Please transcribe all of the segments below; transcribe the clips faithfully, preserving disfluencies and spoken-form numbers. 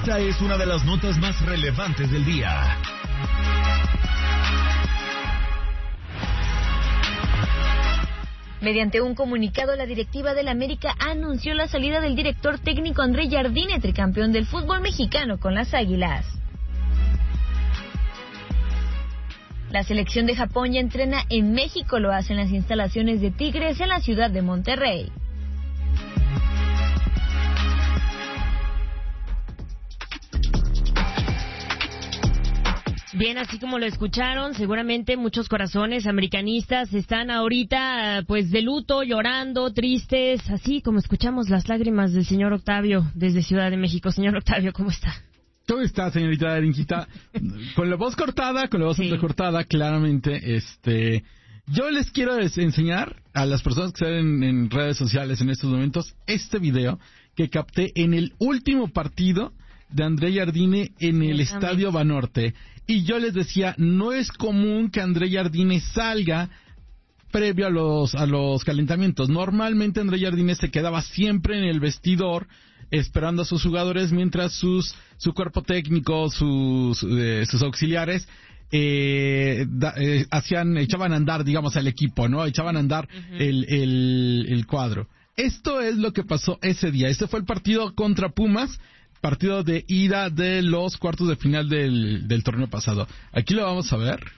Esta es una de las notas más relevantes del día. Mediante un comunicado, la directiva del América anunció la salida del director técnico André Jardine, tricampeón del fútbol mexicano con las Águilas. La selección de Japón ya entrena en México, lo hace en las instalaciones de Tigres en la ciudad de Monterrey. Bien, así como lo escucharon, seguramente muchos corazones americanistas están ahorita pues de luto, llorando, tristes, así como escuchamos las lágrimas del señor Octavio desde Ciudad de México. Señor Octavio, ¿cómo está? ¿Cómo está, señorita Darinquita? Con la voz cortada, con la voz sí. entrecortada, claramente, este... Yo les quiero enseñar a las personas que están en, en redes sociales en estos momentos este video que capté en el último partido de André Jardine en el Estadio Banorte. Y yo les decía, no es común que André Jardine salga previo a los a los calentamientos. Normalmente André Jardine se quedaba siempre en el vestidor esperando a sus jugadores mientras sus su cuerpo técnico, sus eh, sus auxiliares eh, da, eh, hacían echaban a andar, digamos, al equipo, ¿no? Echaban a andar uh-huh. el, el el cuadro. Esto es lo que pasó ese día. Este fue el partido contra Pumas. Partido de ida de los cuartos de final del, del torneo pasado. Aquí lo vamos a ver.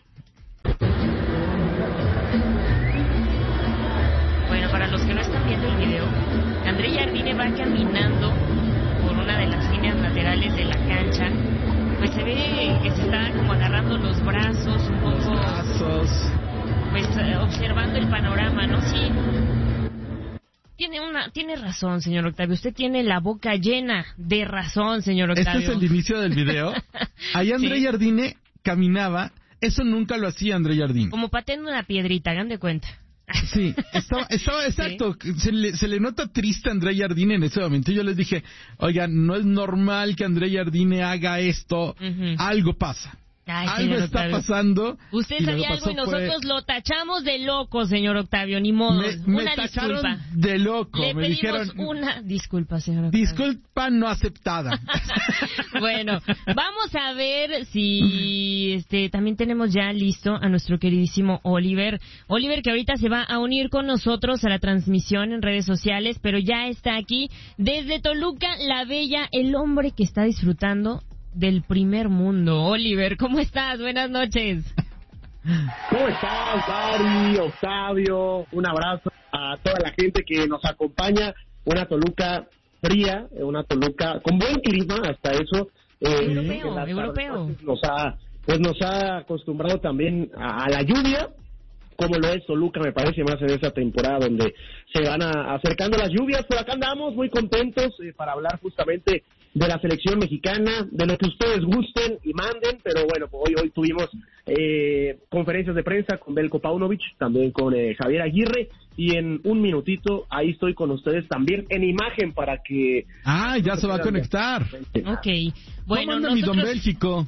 Bueno, para los que no están viendo el video, André Jardine va caminando por una de las líneas laterales de la cancha. Pues se ve que se está como agarrando los brazos, un poco... Los brazos. Pues observando el panorama, ¿no? Sí. Tiene una, tiene razón, señor Octavio. Usted tiene la boca llena de razón, señor Octavio. Este es el inicio del video. Ahí André ¿Sí? Jardine caminaba. Eso nunca lo hacía André Jardine. Como pateando una piedrita, hagan de cuenta. Sí, estaba, estaba exacto. Sí. Se, le, se le nota triste a André Jardine en ese momento. Yo les dije, oigan, no es normal que André Jardine haga esto. Uh-huh. Algo pasa. Ay, algo está Octavio. pasando. Usted sabía algo y nosotros fue... lo tachamos de loco, señor Octavio, ni modo. Me, me una tacharon disculpa. de loco. Le me pedimos dijeron una disculpa, señor Octavio. Disculpa no aceptada. Bueno, vamos a ver si este también tenemos ya listo a nuestro queridísimo Oliver. Oliver, que ahorita se va a unir con nosotros a la transmisión en redes sociales, pero ya está aquí desde Toluca, la Bella, el hombre que está disfrutando del primer mundo. Oliver, ¿cómo estás? Buenas noches. ¿Cómo estás, Dari, Octavio? Un abrazo a toda la gente que nos acompaña. Una Toluca fría, una Toluca con buen clima, hasta eso. Eh, europeo, europeo. Nos ha, pues nos ha acostumbrado también a, a la lluvia, como lo es Toluca, me parece, más en esta temporada donde se van a, acercando las lluvias. Por acá andamos muy contentos eh, para hablar justamente de la selección mexicana, de lo que ustedes gusten y manden, pero bueno, hoy hoy tuvimos eh, conferencias de prensa con Belko Paunovic, también con eh, Javier Aguirre, y en un minutito ahí estoy con ustedes también en imagen para que... Ah, ya se va a conectar. Ok. Bueno, ¿cómo anda nosotros... mi don Bélgico?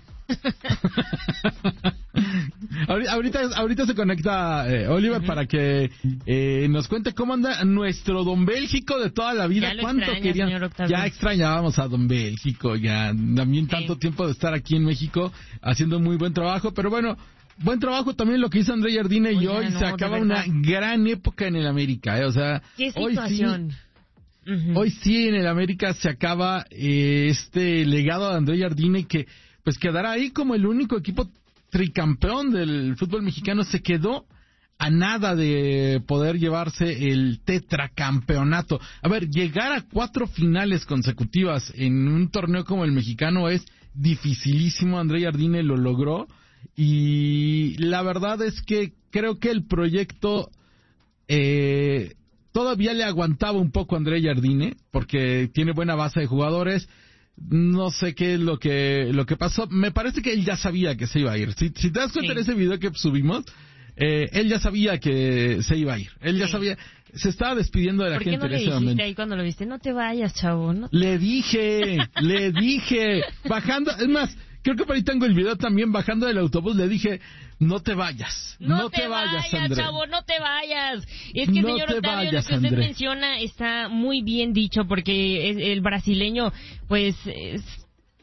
ahorita ahorita se conecta eh, Oliver uh-huh. para que eh, nos cuente cómo anda nuestro don Bélgico de toda la vida. Ya ¿Cuánto querían? Ya extrañábamos a don Bélgico, ya también tanto sí. tiempo de estar aquí en México haciendo muy buen trabajo, pero bueno, buen trabajo también lo que hizo André Jardine. Oye, y hoy no, se acaba una gran época en el América, eh, o sea, ¿qué hoy situación? sí Uh-huh. Hoy sí en el América se acaba eh, este legado de André Jardine, que pues quedará ahí como el único equipo tricampeón del fútbol mexicano. Se quedó a nada de poder llevarse el tetracampeonato. A ver, llegar a cuatro finales consecutivas en un torneo como el mexicano es dificilísimo. André Jardine lo logró y la verdad es que creo que el proyecto eh, todavía le aguantaba un poco a André Jardine porque tiene buena base de jugadores. No sé qué es lo que lo que pasó. Me parece que él ya sabía que se iba a ir. Si, si te das cuenta sí. en ese video que subimos, eh, él ya sabía que se iba a ir. Él sí. ya sabía. Se estaba despidiendo de la gente en ese momento. ¿Por qué no le dijiste ahí cuando lo viste? No te vayas, chavo. No te... Le dije, le dije. Bajando, es más, creo que por ahí tengo el video también. Bajando del autobús le dije, no te vayas. No, no te, te vayas, vayas André. chavo, no te vayas. Es que, no señor Octavio, vayas, lo que usted André. menciona está muy bien dicho porque es, el brasileño, pues... Es,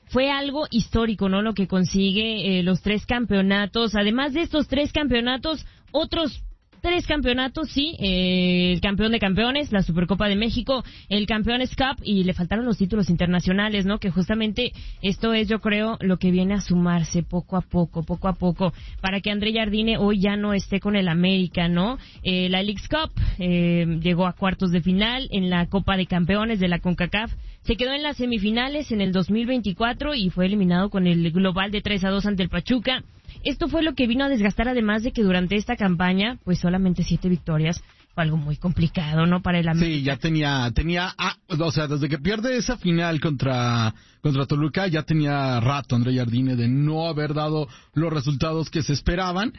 fue algo histórico, ¿no? Lo que consigue eh, los tres campeonatos. Además de estos tres campeonatos, otros tres campeonatos, sí, eh, el campeón de campeones, la Supercopa de México, el Campeones Cup, y le faltaron los títulos internacionales, ¿no? Que justamente esto es, yo creo, lo que viene a sumarse poco a poco, poco a poco, para que André Jardine hoy ya no esté con el América, ¿no? Eh, la Leagues Cup eh, llegó a cuartos de final, en la Copa de Campeones de la CONCACAF se quedó en las semifinales en el dos mil veinticuatro y fue eliminado con el global de tres a dos ante el Pachuca. Esto fue lo que vino a desgastar, además de que durante esta campaña, pues solamente siete victorias, fue algo muy complicado, ¿no? Para el América. Sí, ya tenía, tenía, ah, o sea, desde que pierde esa final contra, contra Toluca, ya tenía rato André Jardine de no haber dado los resultados que se esperaban,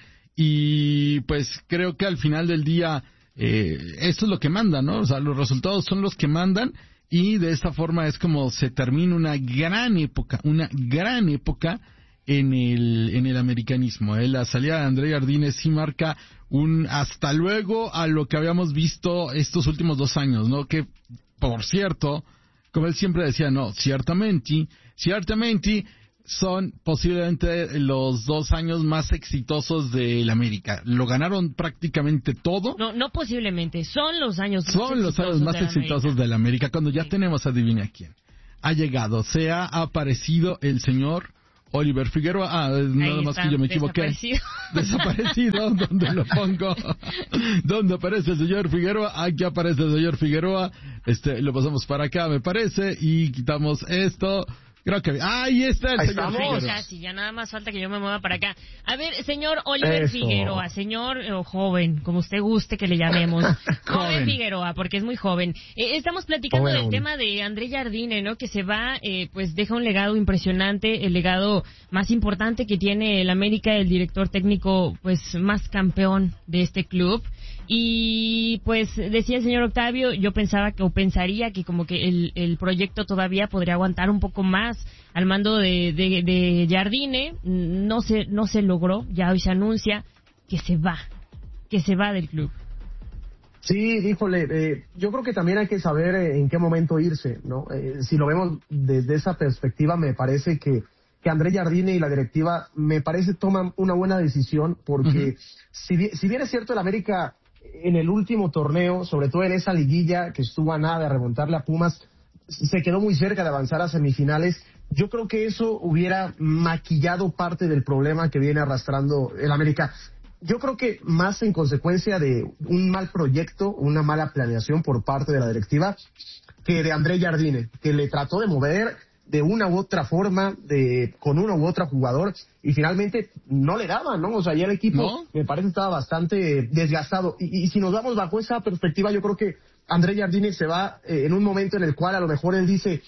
y pues creo que al final del día, eh, esto es lo que manda, ¿no? O sea, los resultados son los que mandan, y de esta forma es como se termina una gran época, una gran época en el en el americanismo. ¿eh? La salida de André Jardine sí marca un hasta luego a lo que habíamos visto estos últimos dos años, ¿no? Que, por cierto, como él siempre decía, no, ciertamente, ciertamente son posiblemente los dos años más exitosos del América. Lo ganaron prácticamente todo. No, no posiblemente, son los años más Son los años más exitosos del América, cuando ya sí. tenemos, adivina quién. Ha llegado, se ha aparecido el señor Oliver Figueroa. Ah, nada más que yo me equivoqué. Desaparecido. Desaparecido, ¿dónde lo pongo? ¿Dónde aparece el señor Figueroa? Aquí aparece el señor Figueroa. Este, lo pasamos para acá, me parece, y quitamos esto. Creo que... ¡Ahí está el Ahí señor estamos. Figueroa! Casi, ya nada más falta que yo me mueva para acá. A ver, señor Oliver Eso. Figueroa, señor o joven, como usted guste que le llamemos. Joven Figueroa, porque es muy joven. Eh, estamos platicando joven. del tema de André Jardine, ¿no? Que se va, eh, pues deja un legado impresionante, el legado más importante que tiene el América, el director técnico, pues más campeón de este club. Y pues decía el señor Octavio, yo pensaba que o pensaría que como que el, el proyecto todavía podría aguantar un poco más al mando de, de, de Jardine. No se, no se logró, ya hoy se anuncia que se va, que se va del club. Sí, híjole, eh, yo creo que también hay que saber eh, en qué momento irse, ¿no? Eh, si lo vemos desde esa perspectiva, me parece que que André Jardine y la directiva, me parece, toman una buena decisión, porque uh-huh. si, bien, si bien es cierto, el América en el último torneo, sobre todo en esa liguilla que estuvo a nada de remontarle a Pumas, se quedó muy cerca de avanzar a semifinales. Yo creo que eso hubiera maquillado parte del problema que viene arrastrando el América. Yo creo que más en consecuencia de un mal proyecto, una mala planeación por parte de la directiva, que de André Jardine, que le trató de mover de una u otra forma, de con uno u otro jugador, y finalmente no le daba, ¿no? O sea, ya el equipo, ¿no? Me parece, estaba bastante desgastado. Y, y si nos vamos bajo esa perspectiva, yo creo que André Jardine se va eh, en un momento en el cual a lo mejor él dice,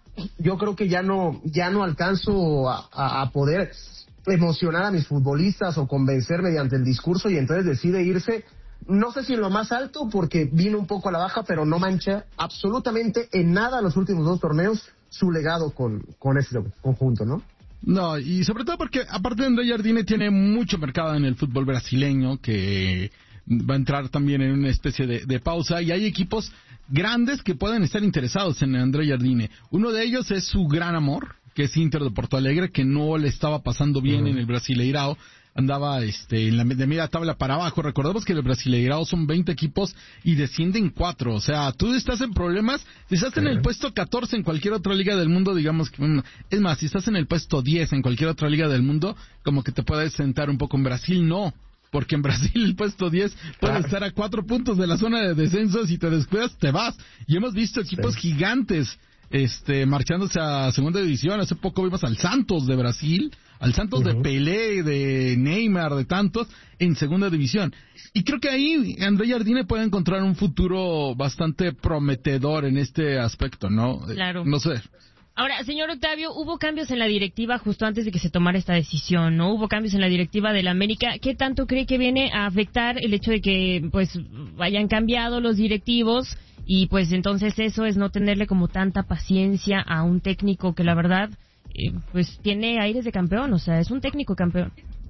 yo creo que ya no, ya no alcanzo a, a, a poder emocionar a mis futbolistas o convencer mediante el discurso, y entonces decide irse. No sé si en lo más alto, porque vino un poco a la baja, pero no mancha absolutamente en nada los últimos dos torneos su legado con, con este conjunto, ¿no? No, y sobre todo porque aparte de André Jardine tiene mucho mercado en el fútbol brasileño, que va a entrar también en una especie de, de pausa, y hay equipos grandes que pueden estar interesados en André Jardine. Uno de ellos es su gran amor, que es Inter de Porto Alegre, que no le estaba pasando bien uh-huh. en el Brasileirao. Andaba este en la de media tabla para abajo. Recordemos que el Brasileirao son veinte equipos y descienden cuatro. O sea, tú estás en problemas. Si estás sí. en el puesto catorce en cualquier otra liga del mundo, digamos que... Es más, si estás en el puesto diez en cualquier otra liga del mundo, como que te puedes sentar un poco. En Brasil, no. Porque en Brasil el puesto diez puede claro. estar a cuatro puntos de la zona de descenso. Si te descuidas, te vas. Y hemos visto equipos sí. gigantes este marchándose a segunda división. Hace poco vimos al Santos de Brasil, al Santos uh-huh. de Pelé, de Neymar, de tantos, en segunda división. Y creo que ahí André Jardine puede encontrar un futuro bastante prometedor en este aspecto, ¿no? Claro. No sé. Ahora, señor Octavio, hubo cambios en la directiva justo antes de que se tomara esta decisión, ¿no? Hubo cambios en la directiva del América. ¿Qué tanto cree que viene a afectar el hecho de que, pues, hayan cambiado los directivos? Y, pues, entonces eso es no tenerle como tanta paciencia a un técnico que, la verdad, eh, pues, tiene aires de campeón. O sea, es un técnico campeón.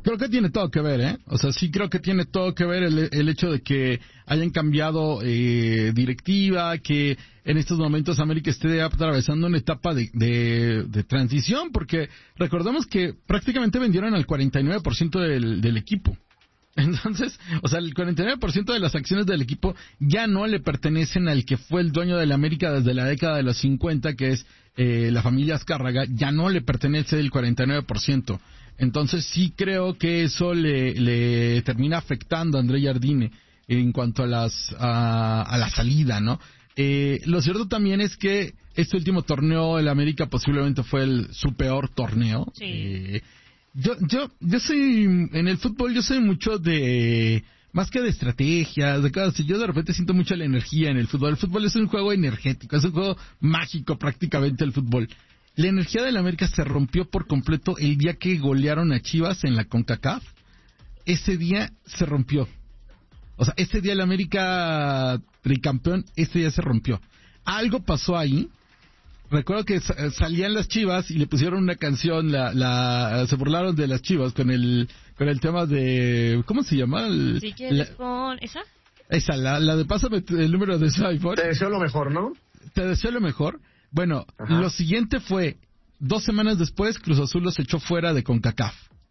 Creo que tiene todo que ver, ¿eh? O sea, sí creo que tiene todo que ver el, el hecho de que hayan cambiado eh, directiva, que en estos momentos América esté atravesando una etapa de, de, de transición, porque recordemos que prácticamente vendieron al cuarenta y nueve por ciento del, del equipo. Entonces, o sea, el cuarenta y nueve por ciento de las acciones del equipo ya no le pertenecen al que fue el dueño de la América desde la década de los cincuenta, que es eh, la familia Azcárraga, ya no le pertenece el cuarenta y nueve por ciento. Entonces sí creo que eso le, le termina afectando a André Jardine en cuanto a las a, a la salida, ¿no? Eh, lo cierto también es que este último torneo el América posiblemente fue el, su peor torneo. Sí. Eh, yo yo yo soy en el fútbol yo soy mucho de más que de estrategias, de cosas. Yo de repente siento mucho la energía en el fútbol. El fútbol es un juego energético, es un juego mágico prácticamente el fútbol. La energía del América se rompió por completo el día que golearon a Chivas en la CONCACAF. Ese día se rompió. O sea, ese día el América tricampeón, ese día se rompió. Algo pasó ahí. Recuerdo que salían las Chivas y le pusieron una canción, la, la, se burlaron de las Chivas con el, con el tema de, ¿cómo se llama? El, si quieres la, pon, ¿esa? Esa, la, la de pásame el número de su iPhone. Te deseo lo mejor, ¿no? Te deseo lo mejor. Bueno, Ajá. Lo siguiente fue, dos semanas después, Cruz Azul los echó fuera de CONCACAF.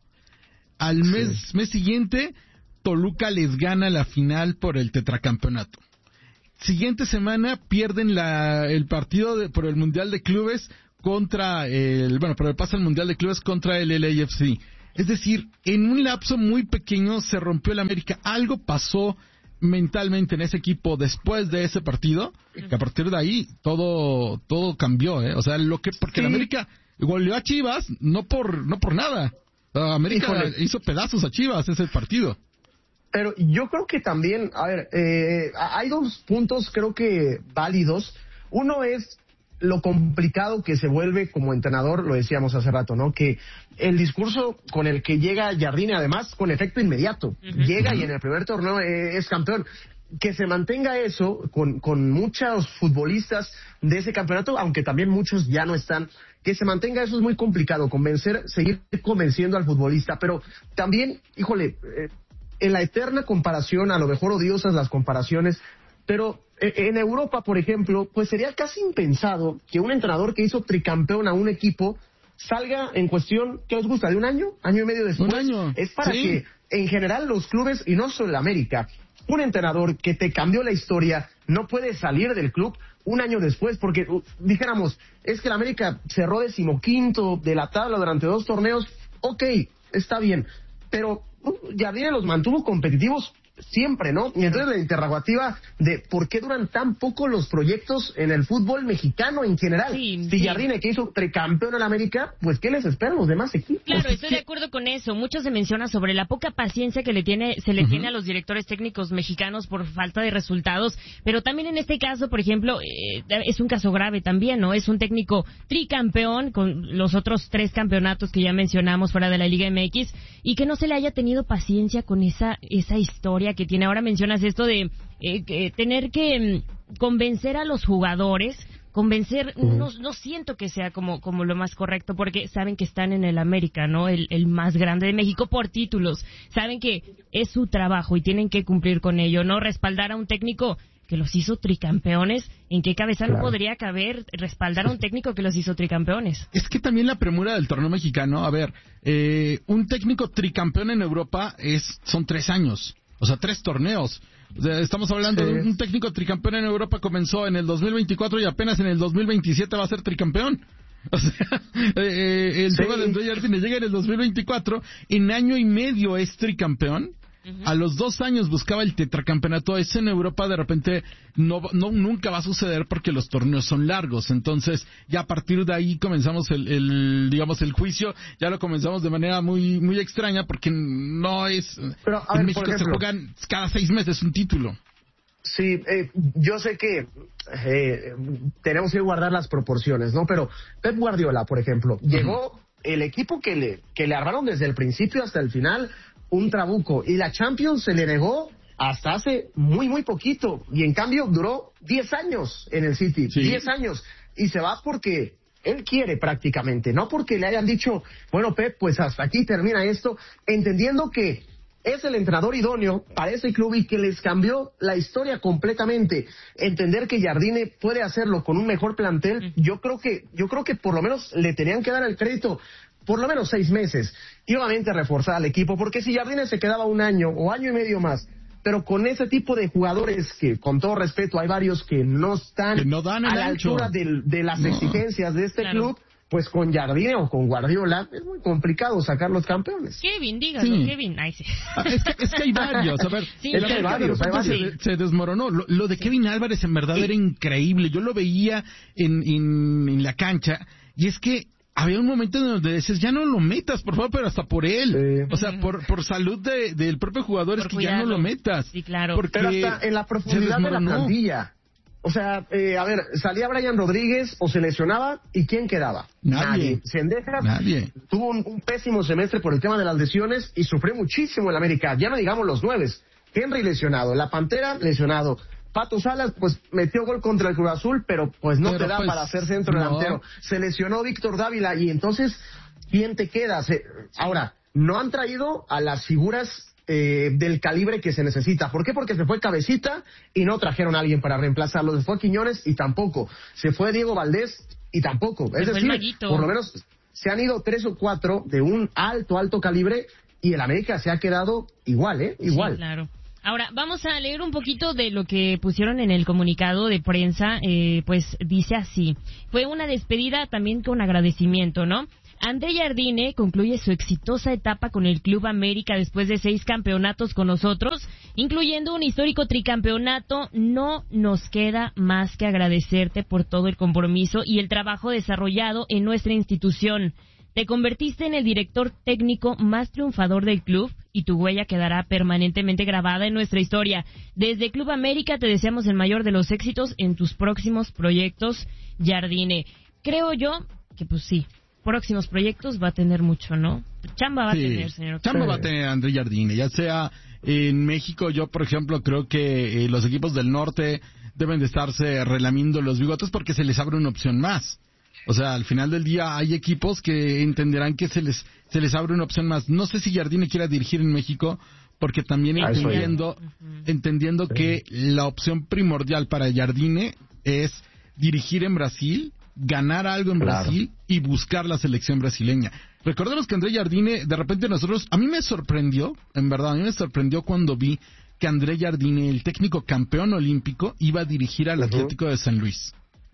Al sí. mes, mes siguiente, Toluca les gana la final por el tetracampeonato. Siguiente semana, pierden la, el partido de, por el Mundial de Clubes contra el, bueno, por el pase al Mundial de Clubes contra el L A F C. Es decir, en un lapso muy pequeño se rompió el América. Algo pasó mentalmente en ese equipo después de ese partido, que a partir de ahí todo todo cambió, ¿eh? O sea, lo que porque sí. el América goleó a Chivas no por no por nada. América Híjole. hizo pedazos a Chivas ese partido. Pero yo creo que también, a ver, eh, hay dos puntos creo que válidos. Uno es lo complicado que se vuelve como entrenador, lo decíamos hace rato, ¿no? Que el discurso con el que llega Jardine, además con efecto inmediato, uh-huh. llega y en el primer torneo eh, es campeón. Que se mantenga eso con, con muchos futbolistas de ese campeonato, aunque también muchos ya no están, que se mantenga eso es muy complicado, convencer, seguir convenciendo al futbolista, pero también, híjole, eh, en la eterna comparación, a lo mejor odiosas las comparaciones, pero en Europa, por ejemplo, pues sería casi impensado que un entrenador que hizo tricampeón a un equipo salga en cuestión, ¿qué os gusta? ¿De un año? ¿Año y medio después? Un año. Es para sí. que, en general, los clubes, y no solo el América, un entrenador que te cambió la historia no puede salir del club un año después, porque uh, dijéramos, es que el América cerró decimoquinto de la tabla durante dos torneos, ok, está bien, pero uh, Jardine los mantuvo competitivos siempre, ¿no? Y entonces la interrogativa de por qué duran tan poco los proyectos en el fútbol mexicano en general. Sí, si sí. Jardine, que hizo tricampeón en América, pues ¿qué les esperan los demás equipos? Claro, estoy de acuerdo con eso. Mucho se menciona sobre la poca paciencia que le tiene, se le uh-huh. tiene a los directores técnicos mexicanos por falta de resultados, pero también en este caso, por ejemplo, eh, es un caso grave también, ¿no? Es un técnico tricampeón con los otros tres campeonatos que ya mencionamos fuera de la Liga M X y que no se le haya tenido paciencia con esa esa historia que tiene. Ahora mencionas esto de eh, que tener que mm, convencer a los jugadores, convencer, uh-huh. no, no siento que sea como, como lo más correcto, porque saben que están en el América, ¿no? El, el más grande de México por títulos, saben que es su trabajo y tienen que cumplir con ello, ¿no? Respaldar a un técnico que los hizo tricampeones, ¿en qué cabeza claro. no podría caber respaldar a un técnico que los hizo tricampeones? Es que también la premura del torneo mexicano, a ver, eh, un técnico tricampeón en Europa es son tres años. O sea, tres torneos. O sea, estamos hablando sí. de un técnico tricampeón en Europa, comenzó en el dos mil veinticuatro y apenas en el dos mil veintisiete va a ser tricampeón. O sea, eh, el sí. tema de André Jardine llega en el dos mil veinticuatro, en año y medio es tricampeón. Uh-huh. A los dos años buscaba el tetracampeonato. Eso en Europa de repente no, no nunca va a suceder porque los torneos son largos. Entonces ya a partir de ahí comenzamos el, el digamos el juicio. Ya lo comenzamos de manera muy muy extraña porque no es. Pero, en ver, México ejemplo, se juegan cada seis meses un título. Sí, eh, yo sé que eh, tenemos que guardar las proporciones, ¿no? Pero Pep Guardiola, por ejemplo, uh-huh. llegó el equipo que le que le armaron desde el principio hasta el final. Un trabuco, y la Champions se le negó hasta hace muy muy poquito, y en cambio duró diez años en el City, sí. diez años, y se va porque él quiere prácticamente, no porque le hayan dicho, bueno, Pep, pues hasta aquí termina esto, entendiendo que es el entrenador idóneo para ese club y que les cambió la historia completamente. Entender que Jardine puede hacerlo con un mejor plantel, yo creo que, yo creo que por lo menos le tenían que dar el crédito por lo menos seis meses, y obviamente reforzar al equipo, porque si Jardine se quedaba un año o año y medio más, pero con ese tipo de jugadores que, con todo respeto, hay varios que no están que no dan a la ancho. altura de, de las no. exigencias de este Claro. club, pues con Jardine o con Guardiola es muy complicado sacar los campeones. Kevin, dígalo, Sí. Kevin. Ay, sí. Ah, Es que, es que hay varios, a ver, Sí, es ya que hay sé. varios, hay varios. se, se desmoronó. Lo, lo de Kevin Álvarez en verdad era increíble. Yo lo veía en, en, en la cancha y es que había un momento en donde decías, ya no lo metas, por favor, pero hasta por él. Sí. O sea, por, por salud de, del propio jugador es Por que ya no cuidarlo. lo metas. Sí, claro. Porque Pero hasta en la se profundidad de la desmoronó. plantilla. O sea, eh, a ver, salía Brian Rodríguez o se lesionaba, ¿y quién quedaba? Nadie. Cendejas Nadie. tuvo un, un pésimo semestre por el tema de las lesiones y sufrió muchísimo el América. Ya no digamos los nueves. Henry lesionado, La Pantera lesionado. Pato Salas, pues metió gol contra el Cruz Azul, pero pues no Pero, te da pues, para ser centro no. delantero. Se lesionó Víctor Dávila y entonces, ¿quién te queda? Se- ahora, no han traído a las figuras eh, del calibre que se necesita. ¿Por qué? Porque se fue Cabecita y no trajeron a alguien para reemplazarlo. Se fue Quiñones y tampoco. Se fue Diego Valdés y tampoco. Se Es fue el decir, Maguito. por lo menos se han ido tres o cuatro de un alto, alto calibre y el América se ha quedado igual, ¿eh? Igual. Sí, claro. Ahora, vamos a leer un poquito de lo que pusieron en el comunicado de prensa. Eh, pues dice así. Fue una despedida también con agradecimiento, ¿no? André Jardine concluye su exitosa etapa con el Club América después de seis campeonatos con nosotros, incluyendo un histórico tricampeonato. No nos queda más que agradecerte por todo el compromiso y el trabajo desarrollado en nuestra institución. Te convertiste en el director técnico más triunfador del club y tu huella quedará permanentemente grabada en nuestra historia. Desde Club América te deseamos el mayor de los éxitos en tus próximos proyectos, Jardine. Creo yo que pues sí, próximos proyectos va a tener mucho, ¿no? Chamba va Sí, a tener, señor. Chamba Sí. va a tener André Jardine, ya sea en México. Yo, por ejemplo, creo que eh, los equipos del norte deben de estarse relamiendo los bigotes porque se les abre una opción más. O sea, al final del día hay equipos que entenderán que se les se les abre una opción más. No sé si Jardine quiera dirigir en México, porque también Ah, eso ya. entendiendo entendiendo que la opción primordial para Jardine es dirigir en Brasil, ganar algo en Claro. Brasil y buscar la selección brasileña. Recordemos que André Jardine, de repente nosotros, a mí me sorprendió, en verdad, a mí me sorprendió cuando vi que André Jardine, el técnico campeón olímpico, iba a dirigir al Ujú. Atlético de San Luis.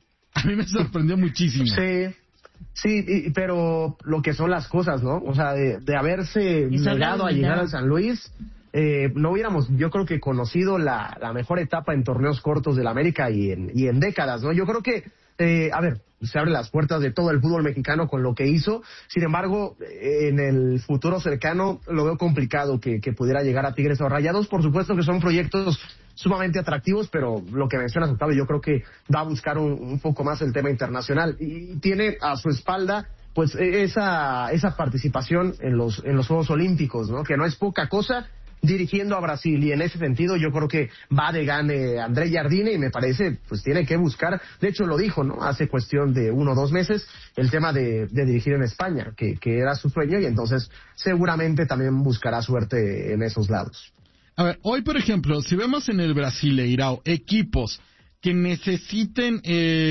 A mí me sorprendió muchísimo. Sí, sí, y- pero lo que son las cosas, ¿no? O sea, de, de haberse Eso habla negado a de llegar humildad. al San Luis, eh, no hubiéramos, yo creo que conocido la, la mejor etapa en torneos cortos del América y en, y en décadas, ¿no? Yo creo que, eh, a ver, se abren las puertas de todo el fútbol mexicano con lo que hizo. Sin embargo, eh, en el futuro cercano lo veo complicado que, que pudiera llegar a Tigres o Rayados. Por supuesto que son proyectos sumamente atractivos, pero lo que mencionas, Octavio, yo creo que va a buscar un, un poco más el tema internacional y tiene a su espalda pues e- esa esa participación en los en los Juegos Olímpicos, ¿no? Que no es poca cosa, dirigiendo a Brasil, y en ese sentido yo creo que va de gane André Jardine y me parece pues tiene que buscar, de hecho lo dijo, ¿no? Hace cuestión de uno o dos meses, el tema de, de dirigir en España, que, que era su sueño, y entonces seguramente también buscará suerte en esos lados. A ver, hoy, por ejemplo, si vemos en el Brasileirao equipos que necesiten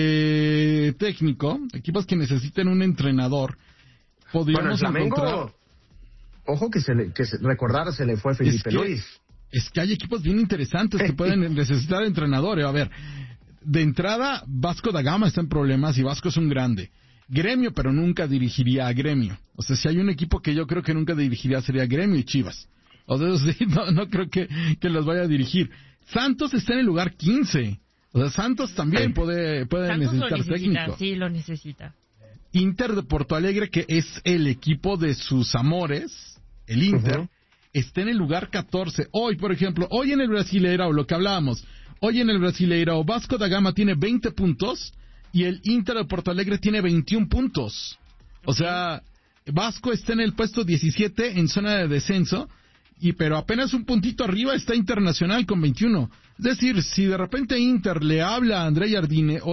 eh, técnico, equipos que necesiten un entrenador, Bueno, el podríamos Flamengo, encontrar... ojo que se le, que se, recordar se le fue Felipe Es que- Luis. Es que hay equipos bien interesantes que pueden necesitar entrenadores. A ver, de entrada, Vasco da Gama está en problemas y Vasco es un grande. Gremio, pero nunca dirigiría a Gremio. O sea, si hay un equipo que yo creo que nunca dirigiría sería Gremio y Chivas. O sea, sí, no, no creo que, que los vaya a dirigir. Santos está en el lugar quince. O sea, Santos también Sí. puede, puede Santos lo necesitar necesita, técnico. sí, lo necesita. Inter de Porto Alegre, que es el equipo de sus amores, el Inter, Ujú. está en el lugar catorce. Hoy, por ejemplo, hoy en el Brasileirao, lo que hablábamos, hoy en el Brasileirao, Vasco da Gama tiene veinte puntos y el Inter de Porto Alegre tiene veintiún puntos. O sea, Vasco está en el puesto diecisiete en zona de descenso, y pero apenas un puntito arriba está Internacional con veintiuno. Es decir, si de repente Inter le habla a André Jardine, oye,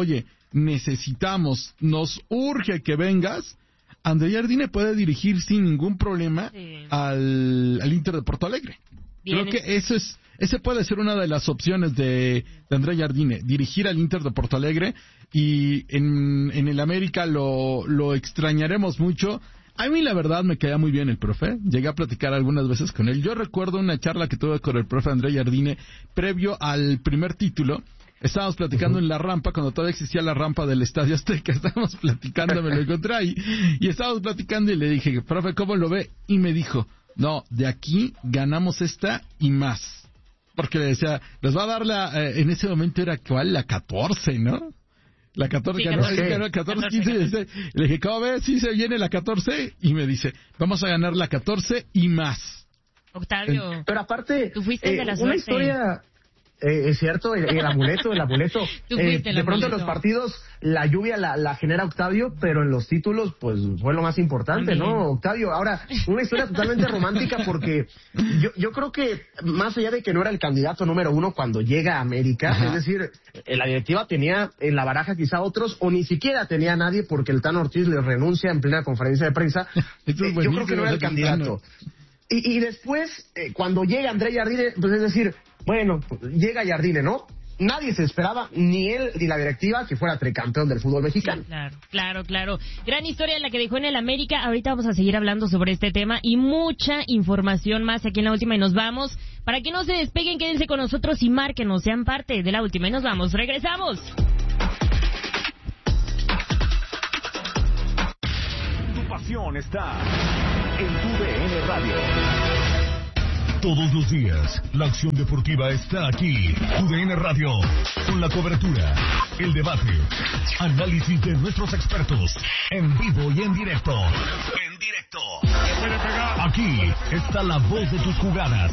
necesitamos, nos urge que vengas, André Jardine puede dirigir sin ningún problema sí. al, al Inter de Porto Alegre. Bien. Creo que eso es, ese puede ser una de las opciones de, de André Jardine, dirigir al Inter de Porto Alegre, y en, en el América lo, lo extrañaremos mucho. A mí la verdad me caía muy bien el profe, llegué a platicar algunas veces con él. Yo recuerdo una charla que tuve con el profe André Jardine previo al primer título. Estábamos platicando uh-huh. en la rampa, cuando todavía existía la rampa del Estadio Azteca, estábamos platicando, me lo encontré ahí, y estábamos platicando y le dije, profe, ¿cómo lo ve? Y me dijo, no, de aquí ganamos esta y más. Porque le decía, nos va a dar la, eh, en ese momento era, ¿cuál? La catorce, ¿no? La catorce, sí, catorce, ganó, ganó catorce, quince, dieciséis. Le dije, ¿cómo ves? Sí se viene la catorce, y me dice, vamos a ganar la catorce y más. Octavio, pero aparte, tú fuiste eh, de la una suerte. Historia... Eh, es cierto, el, el amuleto, el amuleto. Eh, de pronto en los partidos la lluvia la, la genera Octavio, pero en los títulos pues fue lo más importante, Bien. ¿no, Octavio? Ahora, una historia totalmente romántica porque yo, yo creo que más allá de que no era el candidato número uno cuando llega a América, Ajá. es decir, la directiva tenía en la baraja quizá otros o ni siquiera tenía a nadie porque el Tano Ortiz le renuncia en plena conferencia de prensa. eh, yo creo que no era el candidato. Y, y después, eh, cuando llega André Jardine, pues es decir, bueno, pues llega Jardine, ¿no? Nadie se esperaba, ni él ni la directiva, que fuera tricampeón del fútbol mexicano. Sí, claro, claro, claro. Gran historia la que dejó en el América. Ahorita vamos a seguir hablando sobre este tema y mucha información más aquí en La Última y nos vamos. Para que no se despeguen, quédense con nosotros y márquenos, sean parte de La Última y nos vamos. ¡Regresamos! Tu pasión está en tu D N Radio. Todos los días, la acción deportiva está aquí. Tu D N Radio, con la cobertura, el debate, análisis de nuestros expertos, en vivo y en directo. En directo. Aquí está la voz de tus jugadas.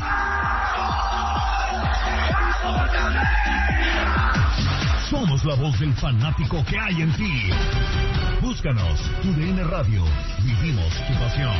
Somos la voz del fanático que hay en ti. Búscanos, Tu D N Radio. Vivimos tu pasión.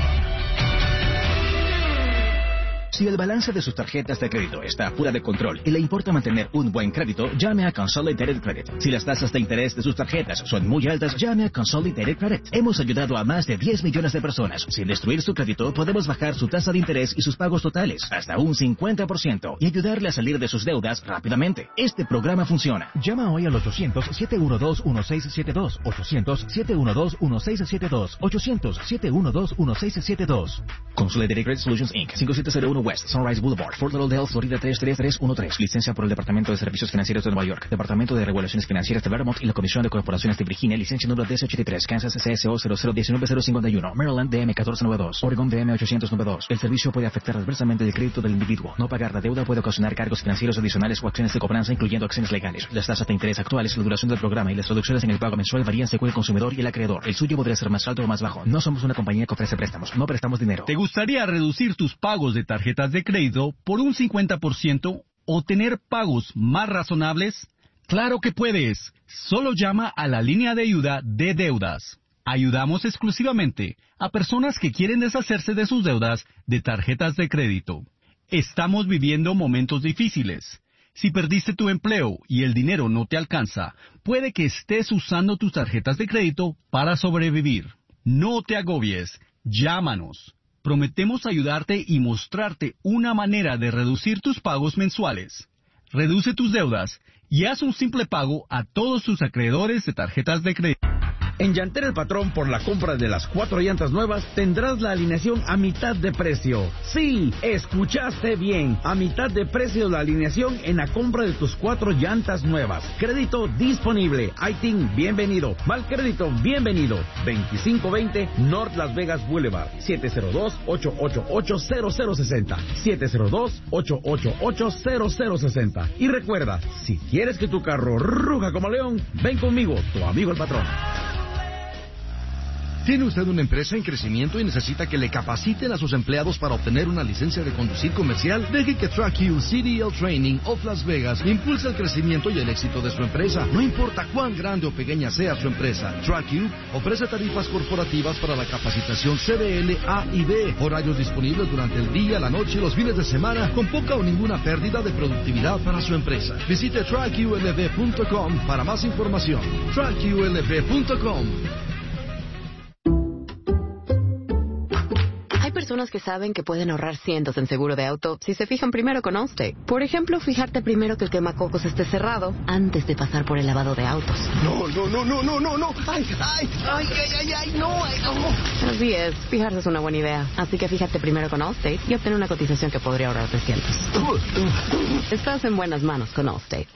Si el balance de sus tarjetas de crédito está fuera de control y le importa mantener un buen crédito, llame a Consolidated Credit. Si las tasas de interés de sus tarjetas son muy altas, llame a Consolidated Credit. Hemos ayudado a más de diez millones de personas. Sin destruir su crédito, podemos bajar su tasa de interés y sus pagos totales hasta un cincuenta por ciento y ayudarle a salir de sus deudas rápidamente. Este programa funciona. Llama hoy al ochocientos, siete uno dos, uno seis siete dos, ochocientos, siete uno dos, uno seis siete dos, ochocientos, siete uno dos, uno seis siete dos. Consolidated Credit Solutions incorporated. cinco siete cero uno West Sunrise Boulevard, Fort Lauderdale, Florida tres tres tres uno tres. Licencia por el Departamento de Servicios Financieros de Nueva York, Departamento de Regulaciones Financieras de Vermont y la Comisión de Corporaciones de Virginia. Licencia número D S ochenta y tres, Kansas C S O cero cero uno nueve cero cinco uno, Maryland D M catorce noventa y dos, Oregon D M ochocientos noventa y dos. El servicio puede afectar adversamente el crédito del individuo. No pagar la deuda puede ocasionar cargos financieros adicionales o acciones de cobranza, incluyendo acciones legales. Las tasas de interés actuales, la duración del programa y las reducciones en el pago mensual varían según el consumidor y el acreedor. El suyo podría ser más alto o más bajo. No somos una compañía que ofrece préstamos. No prestamos dinero. ¿Te gustaría reducir tus pagos de tarjetas de crédito por un cincuenta por ciento o tener pagos más razonables? ¡Claro que puedes! Solo llama a la línea de ayuda de deudas. Ayudamos exclusivamente a personas que quieren deshacerse de sus deudas de tarjetas de crédito. Estamos viviendo momentos difíciles. Si perdiste tu empleo y el dinero no te alcanza, puede que estés usando tus tarjetas de crédito para sobrevivir. No te agobies. Llámanos. Prometemos ayudarte y mostrarte una manera de reducir tus pagos mensuales. Reduce tus deudas y haz un simple pago a todos tus acreedores de tarjetas de crédito. En Llantera El Patrón, por la compra de las cuatro llantas nuevas, tendrás la alineación a mitad de precio. Sí, escuchaste bien. A mitad de precio la alineación en la compra de tus cuatro llantas nuevas. Crédito disponible. I T I N, bienvenido. Mal crédito, bienvenido. veinticinco veinte North Las Vegas Boulevard. siete cero dos, ocho ocho ocho, cero cero seis cero. siete cero dos, ocho ocho ocho, cero cero seis cero. Y recuerda, si quieres que tu carro ruja como león, ven conmigo, tu amigo el patrón. ¿Tiene usted una empresa en crecimiento y necesita que le capaciten a sus empleados para obtener una licencia de conducir comercial? Deje que TrackU C D L Training of Las Vegas impulse el crecimiento y el éxito de su empresa. No importa cuán grande o pequeña sea su empresa, TrackU ofrece tarifas corporativas para la capacitación C D L A y B. Horarios disponibles durante el día, la noche y los fines de semana con poca o ninguna pérdida de productividad para su empresa. Visite track U L V punto com para más información. track U L V punto com. Hay personas que saben que pueden ahorrar cientos en seguro de auto si se fijan primero con Allstate. Por ejemplo, fijarte primero que el quemacocos esté cerrado antes de pasar por el lavado de autos. No, no, no, no, no, no, no. Ay, ay, ay, ay, ay, ay, no. Ay, no. Así es, fijarse es una buena idea. Así que fíjate primero con Allstate y obtén una cotización que podría ahorrarte cientos. Estás en buenas manos con Allstate.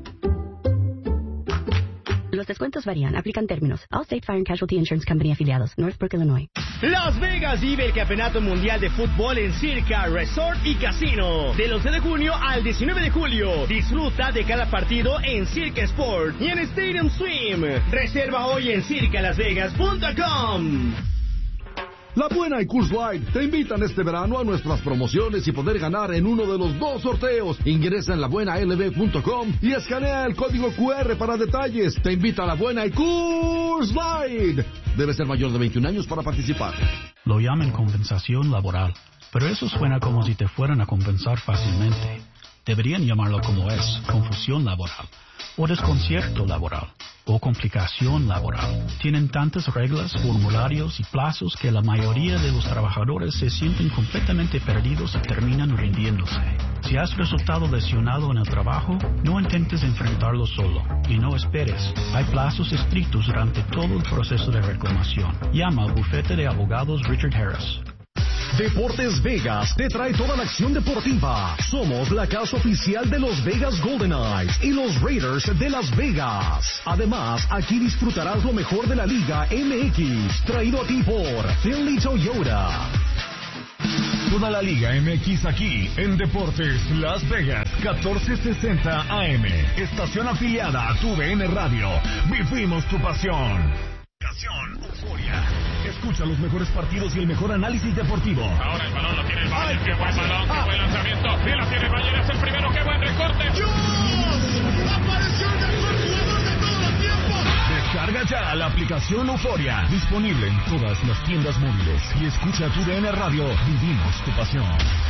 Los descuentos varían. Aplican términos. Allstate Fire and Casualty Insurance Company afiliados. Northbrook, Illinois. Las Vegas vive el Campeonato Mundial de Fútbol en Circa Resort y Casino. Del once de junio al diecinueve de julio. Disfruta de cada partido en Circa Sport y en Stadium Swim. Reserva hoy en circa las vegas punto com. La Buena y Coors Light te invitan este verano a nuestras promociones y poder ganar en uno de los dos sorteos. Ingresa en la buena L V punto com y escanea el código Q R para detalles. Te invita a La Buena y Coors Light. Debe ser mayor de veintiún años para participar. Lo llaman compensación laboral, pero eso suena como si te fueran a compensar fácilmente. Deberían llamarlo como es, confusión laboral, o desconcierto laboral, o complicación laboral. Tienen tantas reglas, formularios y plazos que la mayoría de los trabajadores se sienten completamente perdidos y terminan rindiéndose. Si has resultado lesionado en el trabajo, no intentes enfrentarlo solo y no esperes. Hay plazos estrictos durante todo el proceso de reclamación. Llama al bufete de abogados Richard Harris. Deportes Vegas te trae toda la acción deportiva. Somos la casa oficial de los Vegas Golden Knights y los Raiders de Las Vegas. Además, aquí disfrutarás lo mejor de la Liga M X, traído a ti por Finley Toyota. Toda la Liga M X aquí en Deportes Las Vegas, catorce sesenta A M. Estación afiliada a tu V N Radio. Vivimos tu pasión. Euforia. Escucha los mejores partidos y el mejor análisis deportivo. Ahora el balón lo tiene el Bayern. Qué buen balón, qué buen lanzamiento. Y la tiene el Bayern, es el primero. Qué buen recorte. ¡Dios! ¡Apareció el mejor jugador de todos los tiempos! Descarga ya la aplicación Euforia. Disponible en todas las tiendas móviles. Y escucha tu V N Radio. Vivimos tu pasión.